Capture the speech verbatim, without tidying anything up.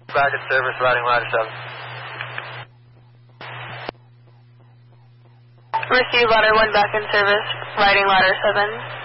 Back in service, riding ladder seven. Receive ladder one back in service, riding ladder seven.